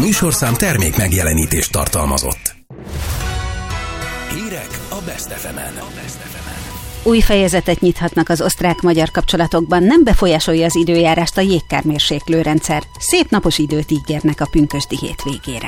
műsorszám termék megjelenítést tartalmazott. Hírek a Best FM-en. Új fejezetet nyithatnak az osztrák-magyar kapcsolatokban, nem befolyásolja az időjárást a jégkármérséklőrendszer. Szép napos időt ígérnek a pünkösdi hétvégére.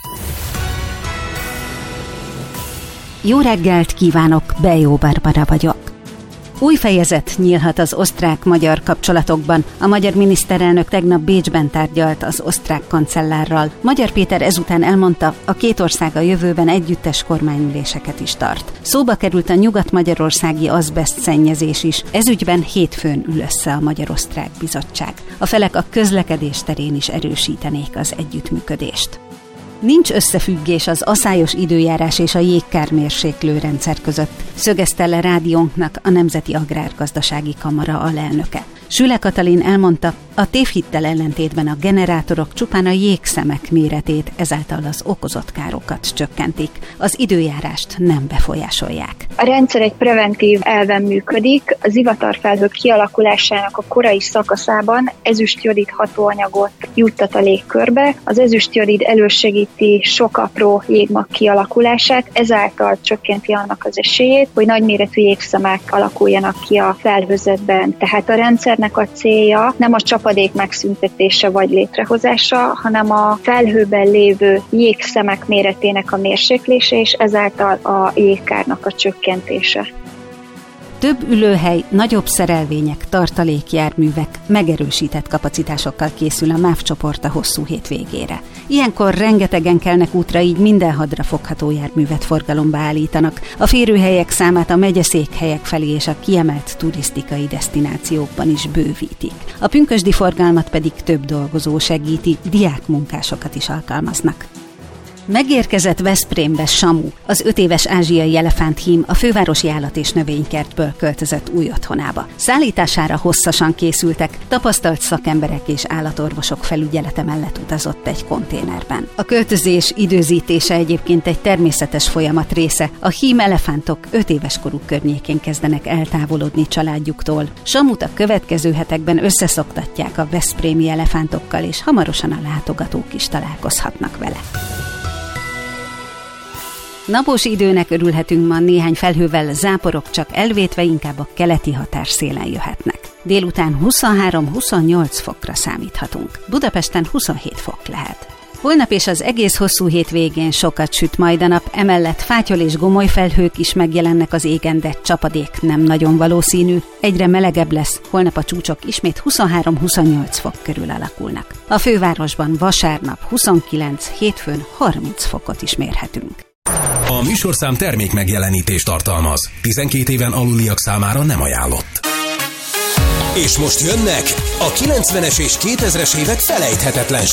Jó reggelt kívánok, Bejó Barbara vagyok. Új fejezet nyílhat az osztrák-magyar kapcsolatokban. A magyar miniszterelnök tegnap Bécsben tárgyalt az osztrák kancellárral. Magyar Péter ezután elmondta, a két ország a jövőben együttes kormányüléseket is tart. Szóba került a nyugat-magyarországi azbeszt szennyezés is. Ezügyben hétfőn ül össze a Magyar-Osztrák Bizottság. A felek a közlekedés terén is erősítenék az együttműködést. Nincs összefüggés az aszályos időjárás és a jégkármérséklőrendszer között, szögezte le rádiónknak a Nemzeti Agrárgazdasági Kamara alelnöke. Süle Katalin elmondta, a tévhittel ellentétben a generátorok csupán a jégszemek méretét, ezáltal az okozott károkat csökkentik. Az időjárást nem befolyásolják. A rendszer egy preventív elven működik. Az zivatarfelhők kialakulásának a korai szakaszában ezüstjodid hatóanyagot juttat a légkörbe. Az ezüstjodid elősegíti sok apró jégmag kialakulását, ezáltal csökkenti annak az esélyét, hogy nagyméretű jégszemek alakuljanak ki a felhőzetben. Tehát a rendszernek a célja nem a csapadék megszüntetése vagy létrehozása, hanem a felhőben lévő jégszemek méretének a mérséklése, és ezáltal a jégkárnak a csökkentése. Több ülőhely, nagyobb szerelvények, tartalékjárművek, megerősített kapacitásokkal készül a MÁV csoport a hosszú hétvégére. Ilyenkor rengetegen kelnek útra, így minden hadra fogható járművet forgalomba állítanak. A férőhelyek számát a megyeszékhelyek felé és a kiemelt turisztikai desztinációkban is bővítik. A pünkösdi forgalmat pedig több dolgozó segíti, diákmunkásokat is alkalmaznak. Megérkezett Veszprémbe Samu, az 5 éves ázsiai elefánthím a fővárosi állat- és növénykertből költözött új otthonába. Szállítására hosszasan készültek, tapasztalt szakemberek és állatorvosok felügyelete mellett utazott egy konténerben. A költözés időzítése egyébként egy természetes folyamat része. A hím elefántok 5 éves koruk környékén kezdenek eltávolodni családjuktól. Samut a következő hetekben összeszoktatják a veszprémi elefántokkal, és hamarosan a látogatók is találkozhatnak vele. Napos időnek örülhetünk ma, néhány felhővel, záporok csak elvétve inkább a keleti határszélen jöhetnek. Délután 23-28 fokra számíthatunk. Budapesten 27 fok lehet. Holnap és az egész hosszú hétvégén sokat süt majd a nap, emellett fátyol és gomoly felhők is megjelennek az égen, de csapadék nem nagyon valószínű. Egyre melegebb lesz, holnap a csúcsok ismét 23-28 fok körül alakulnak. A fővárosban vasárnap 29, hétfőn 30 fokot is mérhetünk. A műsorszám termék megjelenítést tartalmaz. 12 éven aluliak számára nem ajánlott. És most jönnek a 90-es és 2000-es évek felejthetetlen